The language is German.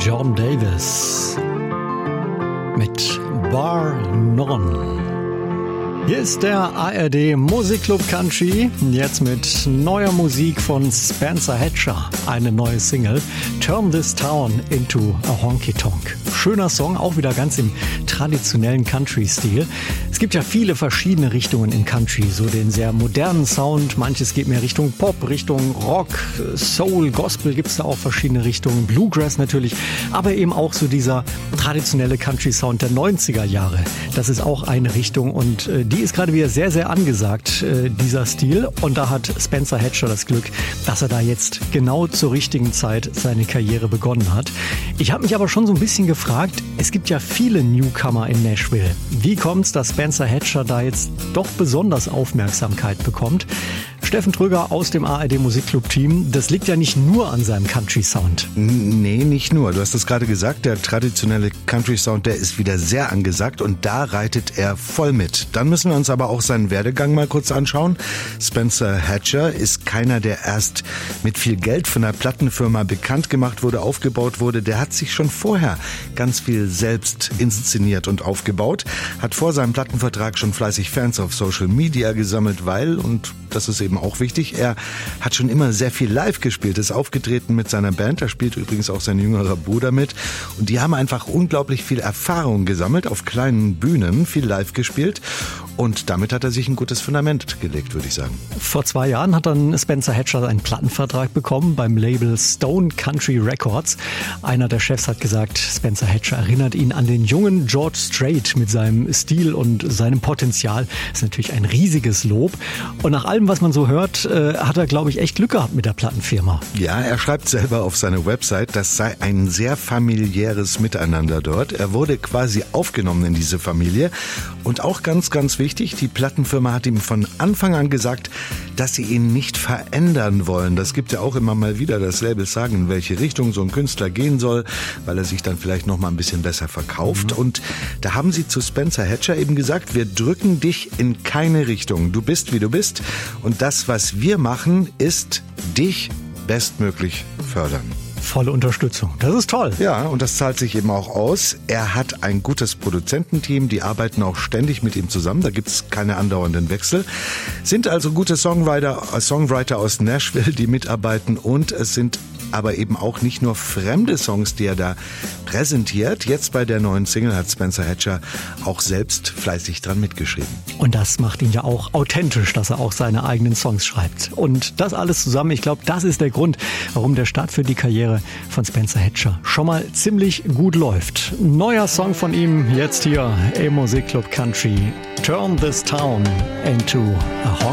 John Davis mit Bar None. Hier ist der ARD Musikclub Country, jetzt mit neuer Musik von Spencer Hatcher, eine neue Single, Turn This Town into a Honky Tonk. Schöner Song, auch wieder ganz im traditionellen Country-Stil. Es gibt ja viele verschiedene Richtungen im Country, so den sehr modernen Sound, manches geht mehr Richtung Pop, Richtung Rock, Soul, Gospel gibt's da auch verschiedene Richtungen, Bluegrass natürlich, aber eben auch so dieser traditionelle Country-Sound der 90er Jahre. Das ist auch eine Richtung und die ist gerade wieder sehr, sehr angesagt, dieser Stil. Und da hat Spencer Hatcher das Glück, dass er da jetzt genau zur richtigen Zeit seine Karriere begonnen hat. Ich habe mich aber schon so ein bisschen gefragt, es gibt ja viele Newcomer in Nashville. Wie kommt's, dass Spencer Hatcher da jetzt doch besonders Aufmerksamkeit bekommt? Steffen Tröger aus dem ARD Musikclub-Team, das liegt ja nicht nur an seinem Country-Sound. Nee, nicht nur. Du hast es gerade gesagt, der traditionelle Country-Sound, der ist wieder sehr angesagt und da reitet er voll mit. Dann müssen wir uns aber auch seinen Werdegang mal kurz anschauen. Spencer Hatcher ist keiner, der erst mit viel Geld von einer Plattenfirma bekannt gemacht wurde, aufgebaut wurde. Der hat sich schon vorher ganz viel selbst inszeniert und aufgebaut, hat vor seinem Plattenvertrag schon fleißig Fans auf Social Media gesammelt, weil, und das ist eben auch wichtig, er hat schon immer sehr viel live gespielt, ist aufgetreten mit seiner Band, da spielt übrigens auch sein jüngerer Bruder mit und die haben einfach unglaublich viel Erfahrung gesammelt, auf kleinen Bühnen, viel live gespielt und damit hat er sich ein gutes Fundament gelegt, würde ich sagen. Vor 2 Jahren hat dann Spencer Hatcher einen Plattenvertrag bekommen beim Label Stone Country Records. Einer der Chefs hat gesagt, Spencer Hatcher erinnert ihn an den jungen George Strait mit seinem Stil und seinem Potenzial. Das ist natürlich ein riesiges Lob und nach allem, was man so hört, hat er, glaube ich, echt Glück gehabt mit der Plattenfirma. Ja, er schreibt selber auf seine Website, das sei ein sehr familiäres Miteinander dort. Er wurde quasi aufgenommen in diese Familie und auch ganz, ganz wichtig, die Plattenfirma hat ihm von Anfang an gesagt, dass sie ihn nicht verändern wollen. Das gibt ja auch immer mal wieder, das Label sagen, in welche Richtung so ein Künstler gehen soll, weil er sich dann vielleicht noch mal ein bisschen besser verkauft. Und da haben sie zu Spencer Hatcher eben gesagt, wir drücken dich in keine Richtung. Du bist, wie du bist. Und das, was wir machen, ist dich bestmöglich fördern. Volle Unterstützung. Das ist toll. Ja, und das zahlt sich eben auch aus. Er hat ein gutes Produzententeam, die arbeiten auch ständig mit ihm zusammen. Da gibt's keine andauernden Wechsel. Sind also gute Songwriter aus Nashville, die mitarbeiten und es sind aber eben auch nicht nur fremde Songs, die er da präsentiert. Jetzt bei der neuen Single hat Spencer Hatcher auch selbst fleißig dran mitgeschrieben. Und das macht ihn ja auch authentisch, dass er auch seine eigenen Songs schreibt. Und das alles zusammen, ich glaube, das ist der Grund, warum der Start für die Karriere von Spencer Hatcher schon mal ziemlich gut läuft. Neuer Song von ihm jetzt hier im Musikclub Country. Turn This Town into a